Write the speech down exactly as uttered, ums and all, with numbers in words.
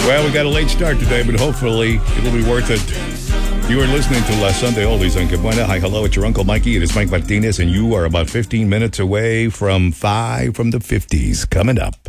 Well, we got a late start today, but hopefully it'll be worth it. You are listening to La Sunday Oldies on Que Buena. Hi, hello, it's your Uncle Mikey. It is Mike Martinez, and you are about fifteen minutes away from five from the fifties. Coming up.